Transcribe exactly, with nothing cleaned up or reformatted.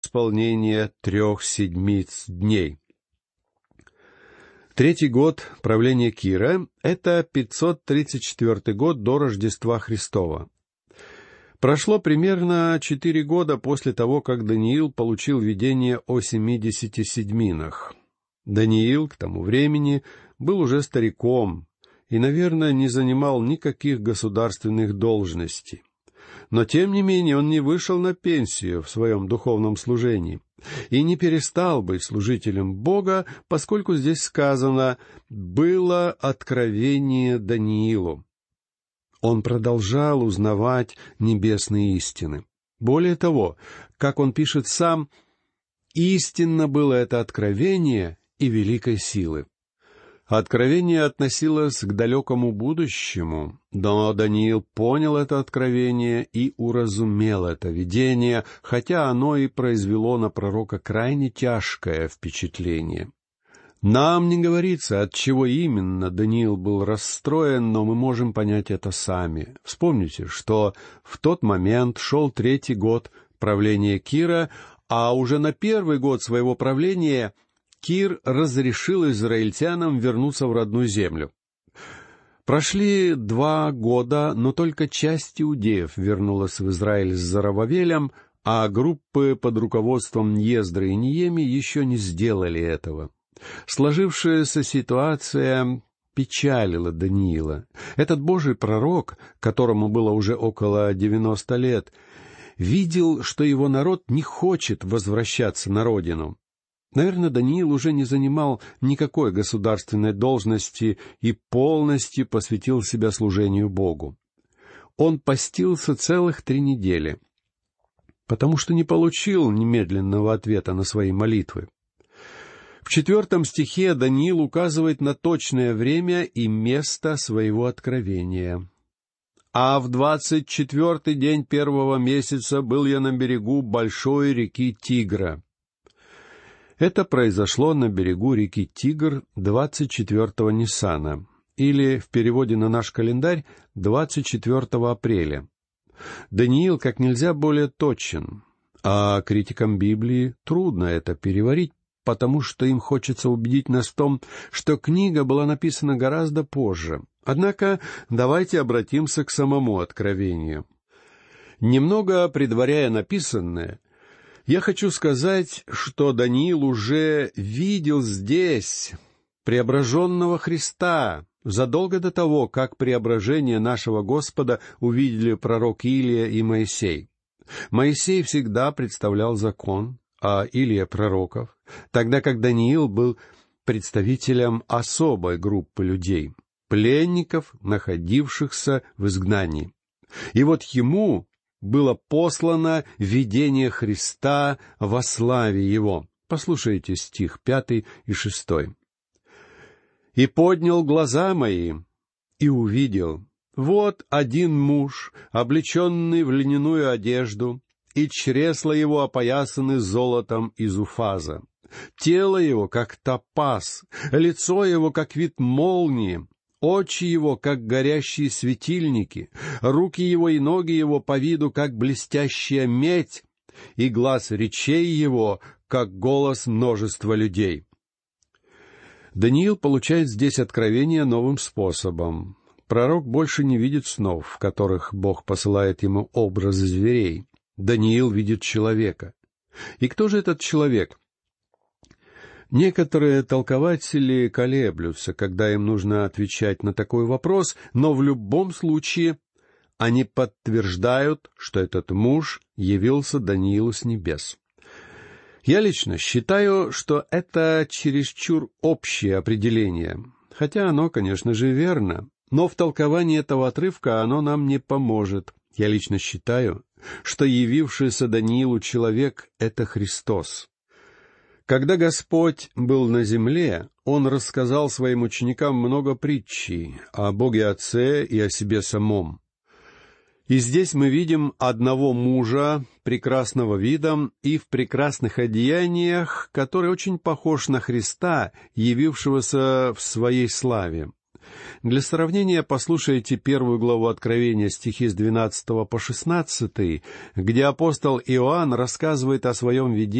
исполнения трех седмиц дней. Третий год правления Кира — это пятьсот тридцать четвёртый год до Рождества Христова. Прошло примерно четыре года после того, как Даниил получил видение о семидесяти седьминах. Даниил к тому времени был уже стариком и, наверное, не занимал никаких государственных должностей. Но, тем не менее, он не вышел на пенсию в своем духовном служении и не перестал быть служителем Бога, поскольку здесь сказано «было откровение Даниилу». Он продолжал узнавать небесные истины. Более того, как он пишет сам, «истинно было это откровение и великой силы». Откровение относилось к далекому будущему, но Даниил понял это откровение и уразумел это видение, хотя оно и произвело на пророка крайне тяжкое впечатление. Нам не говорится, от чего именно Даниил был расстроен, но мы можем понять это сами. Вспомните, что в тот момент шел третий год правления Кира, а уже на первый год своего правления Кир разрешил израильтянам вернуться в родную землю. Прошли два года, но только часть иудеев вернулась в Израиль с Зоровавелем, а группы под руководством Ездры и Неемии еще не сделали этого. Сложившаяся ситуация печалила Даниила. Этот Божий пророк, которому было уже около девяноста лет, видел, что его народ не хочет возвращаться на родину. Наверное, Даниил уже не занимал никакой государственной должности и полностью посвятил себя служению Богу. Он постился целых три недели, потому что не получил немедленного ответа на свои молитвы. В четвертом стихе Даниил указывает на точное время и место своего откровения. «А в двадцать четвертый день первого месяца был я на берегу большой реки Тигра». Это произошло на берегу реки Тигр двадцать четвертого Ниссана, или, в переводе на наш календарь, двадцать четвертого апреля. Даниил как нельзя более точен, а критикам Библии трудно это переварить, потому что им хочется убедить нас в том, что книга была написана гораздо позже. Однако давайте обратимся к самому откровению. Немного предваряя написанное, я хочу сказать, что Даниил уже видел здесь преображенного Христа задолго до того, как преображение нашего Господа увидели пророк Илия и Моисей. Моисей всегда представлял закон, а Илия — пророков, тогда как Даниил был представителем особой группы людей, пленников, находившихся в изгнании. И вот ему было послано видение Христа во славе Его. Послушайте стих пятый и шестой. «И поднял глаза мои, и увидел, вот один муж, облеченный в льняную одежду, и чресла его опоясаны золотом из уфаза. Тело его, как топаз, лицо его, как вид молнии, очи его, как горящие светильники, руки его и ноги его по виду, как блестящая медь, и глас речей его, как голос множества людей». Даниил получает здесь откровение новым способом. Пророк больше не видит снов, в которых Бог посылает ему образы зверей. Даниил видит человека. И кто же этот человек? Некоторые толкователи колеблются, когда им нужно отвечать на такой вопрос, но в любом случае они подтверждают, что этот муж явился Даниилу с небес. Я лично считаю, что это чересчур общее определение, хотя оно, конечно же, верно, но в толковании этого отрывка оно нам не поможет. Я лично считаю, что явившийся Даниилу человек — это Христос. Когда Господь был на земле, Он рассказал своим ученикам много притчей о Боге Отце и о себе самом. И здесь мы видим одного мужа, прекрасного видом и в прекрасных одеяниях, который очень похож на Христа, явившегося в своей славе. Для сравнения послушайте первую главу Откровения, стихи с двенадцатого по шестнадцатый, где апостол Иоанн рассказывает о своем видении